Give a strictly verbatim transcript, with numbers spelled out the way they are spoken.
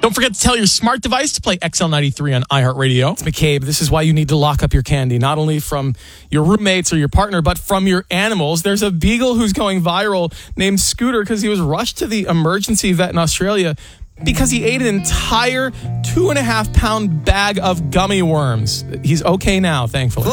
Don't forget to tell your smart device to play X L ninety-three on iHeartRadio. It's McCabe. This is why you need to lock up your candy, not only from your roommates or your partner, but from your animals. There's a beagle who's going viral named Scooter because he was rushed to the emergency vet in Australia because he ate an entire two and a half pound bag of gummy worms. He's okay now, thankfully.